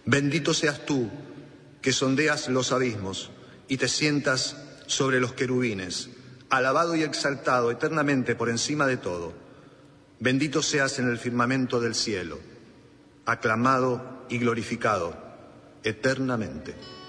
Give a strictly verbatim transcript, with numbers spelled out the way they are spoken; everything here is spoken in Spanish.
Bendito seas tú, que sondeas los abismos y te sientas sobre los querubines, alabado y exaltado eternamente por encima de todo. Bendito seas en el firmamento del cielo, aclamado y glorificado eternamente.